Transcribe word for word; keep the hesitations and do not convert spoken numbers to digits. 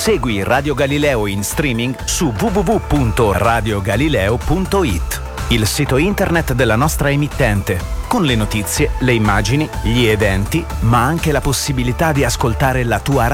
Segui Radio Galileo in streaming su w w w punto radio galileo punto i t, il sito internet della nostra emittente, con le notizie, le immagini, gli eventi, ma anche la possibilità di ascoltare la tua